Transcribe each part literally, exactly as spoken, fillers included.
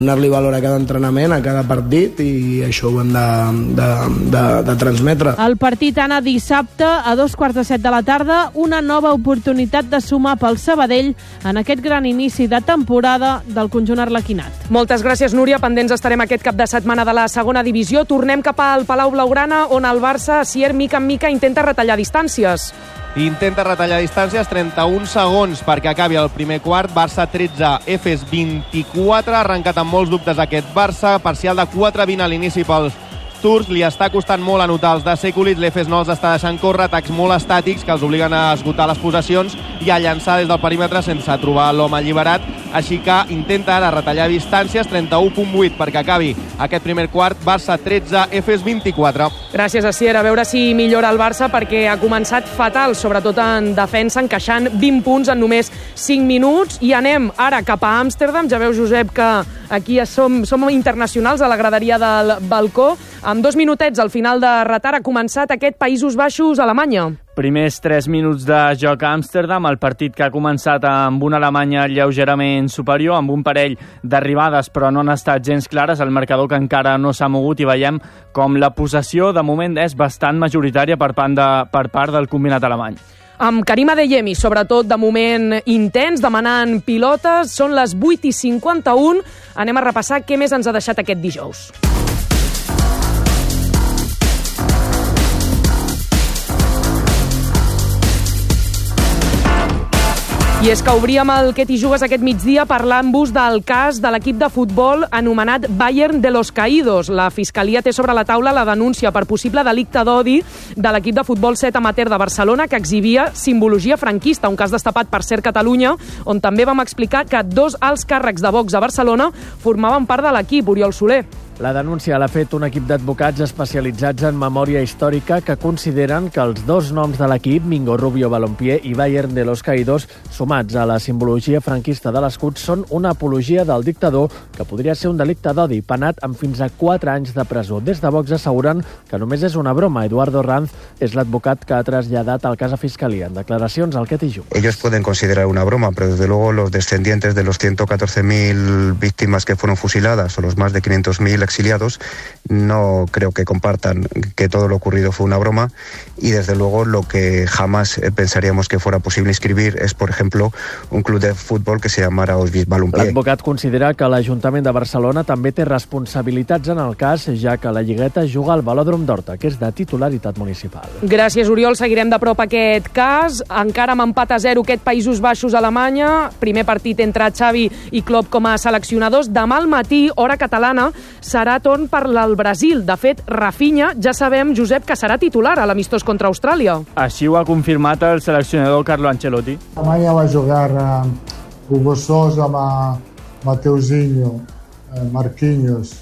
donar-li valor a cada entrenament, a cada partit, i això ho hem de, de, de, de transmetre. El partit anà dissabte a dos quarts de set de la tarda, una nova oportunitat de sumar pel Sabadell en aquest gran inici de temporada del conjunt arlequinat. Moltes gràcies, Núria. Pendents estarem aquest cap de setmana de la segona divisió. Tornem cap al Palau Blaugrana, on el Barça, Sier, mica en mica, intenta retallar distàncies. Intenta retallar distàncies, trenta-un segons perquè acabi el primer quart. Barça tretze, Efes vint-i-quatre. Ha arrencat amb molts dubtes aquest Barça. Parcial de quatre a vint a l'inici pels turcs. Li està costant molt anotar els de Sekulic. L'Efes no els està deixant córrer. Atacs molt estàtics que els obliguen a esgotar les possessions i a llançar des del perímetre sense trobar l'home alliberat. Així que intenta ara retallar distàncies. trenta-u coma vuit perquè acabi aquest primer quart. Barça tretze, Efes vint-i-quatre. Gràcies, Asier. A veure si millora el Barça, perquè ha començat fatal, sobretot en defensa, encaixant vint punts en només cinc minuts. I anem ara cap a Amsterdam. Ja veus, Josep, que aquí ja som, som internacionals a la graderia del balcó. Amb dos minutets al final de retard ha començat aquest Països Baixos-Alemanya. Primers tres minuts de joc a Amsterdam, el partit que ha començat amb una Alemanya lleugerament superior, amb un parell d'arribades però no han estat gens clares, el marcador que encara no s'ha mogut, i veiem com la possessió de moment és bastant majoritària per part, de, per part del combinat alemany. Amb Karim Adeyemi, sobretot de moment intens, demanant pilotes. Són les vuit i cinquanta-u. Anem a repassar què més ens ha deixat aquest dijous. I és que obríem el Què t'hi jugues aquest migdia parlant-vos del cas de l'equip de futbol anomenat Bayern de los Caídos. La Fiscalia té sobre la taula la denúncia per possible delicte d'odi de l'equip de futbol set amateur de Barcelona que exhibia simbologia franquista, un cas destapat per Ser Catalunya, on també vam explicar que dos alts càrrecs de Vox a Barcelona formaven part de l'equip. Oriol Soler. La denúncia l'ha fet un equip d'advocats especialitzats en memòria històrica que consideren que els dos noms de l'equip, Mingo Rubio Balompié i Bayern de los Caídos, sumats a la simbologia franquista de l'escut, són una apologia del dictador que podria ser un delicte d'odi, penat amb fins a quatre anys de presó. Des de Vox asseguren que només és una broma. Eduardo Ranz és l'advocat que ha traslladat el cas a Fiscalia. En declaracions al Què t'hi jugues. Ellos pueden considerar una broma, pero desde luego los descendientes de los ciento catorce mil víctimas que fueron fusiladas o los más de quinientos mil exiliados no creo que compartan que todo lo ocurrido fue una broma, y desde luego lo que jamás pensaríamos que fuera posible inscribir es, por ejemplo, un club de futbol que se llamara Auschwitz Balompié. L'advocat considera que l'Ajuntament de Barcelona també té responsabilitats en el cas, ja que la Lligueta juga al Velòdrom d'Horta, que és de titularitat municipal. Gràcies, Oriol. Seguirem de prop aquest cas. Encara amb empat a zero aquest Països Baixos-Alemanya. Primer partit entre Xavi i Klopp com a seleccionadors. Demà al matí, hora catalana, serà torn per al Brasil. De fet, Rafinha ja sabem, Josep, que serà titular a l'amistós contra Austràlia. Així ho ha confirmat el seleccionador Carlo Ancelotti. Amanhã vai jogar uh, Hugo Sousa, Ma, Mateuzinho, uh, Marquinhos,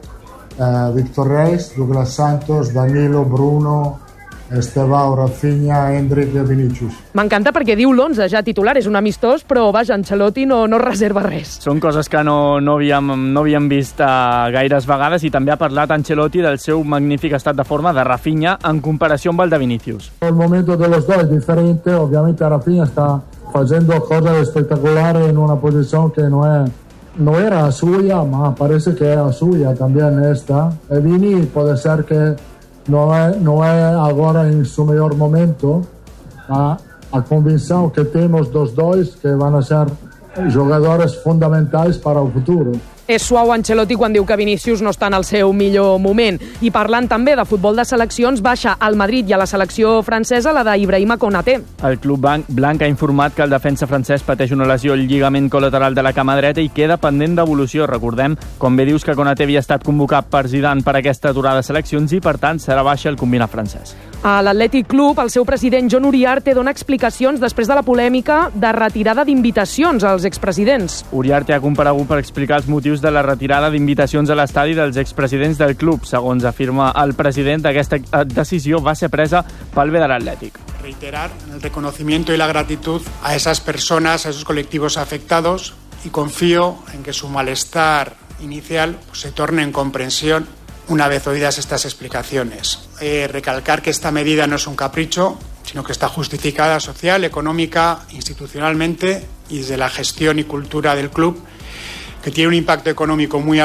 uh, Víctor Reis, Douglas Santos, Danilo, Bruno, Estevao, Rafinha, Hendrik, Vinícius. M'encanta perquè diu l'onze ja titular, és un amistós, però vaja, Ancelotti no, no reserva res. Són coses que no, no, havíem, no havíem vist uh, gaires vegades, i també ha parlat Ancelotti del seu magnífic estat de forma de Rafinha en comparació amb el de Vinícius. El momento de los dos es diferente, obviamente Rafinha está haciendo cosas espectaculares en una posición que no es no era suya, ma parece que era suya también esta. E Vini puede ser que no es, no es agora en su mejor momento, ma a convicción que tenemos dos dos que van a ser jugadores fundamentals para el futuro. És suau Ancelotti quan diu que Vinícius no està en el seu millor moment. I parlant també de futbol de seleccions, baixa al Madrid i a la selecció francesa la d'Ibrahima Konaté. El club blanc ha informat que el defensa francès pateix una lesió al lligament col·lateral de la cama dreta i queda pendent d'evolució. Recordem, com bé dius, que Konaté havia estat convocat per Zidane per aquesta aturada de seleccions i, per tant, serà baixa el combinat francès. A l'Atlètic Club, el seu president John Uriarte dona explicacions després de la polèmica de retirada d'invitacions als expresidents. Uriarte ha comparegut per explicar els motius de la retirada d'invitacions a l'estadi dels expresidents del club. Segons afirma el president, aquesta decisió va ser presa pel bé de l'Atlètic. Reiterar el reconocimiento y la gratitud a esas personas, a esos colectivos afectados, y confío en que su malestar inicial pues, se torne en comprensión una vez oídas estas explicaciones. Eh, recalcar que esta medida no es un capricho, sino que está justificada social, económica, institucionalmente y desde la gestión y cultura del club, que tiene un impacto económico muy